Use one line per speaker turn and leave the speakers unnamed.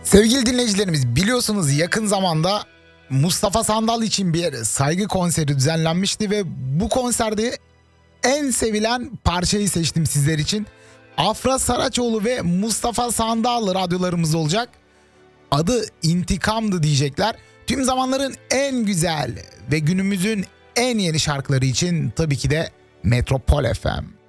Sevgili dinleyicilerimiz, biliyorsunuz yakın zamanda Mustafa Sandal için bir saygı konseri düzenlenmişti ve bu konserde en sevilen parçayı seçtim sizler için. Afra Saraçoğlu ve Mustafa Sandal radyolarımız olacak. Adı İntikam'dı diyecekler. Tüm zamanların en güzel ve günümüzün en yeni şarkıları için tabii ki de Metropol FM.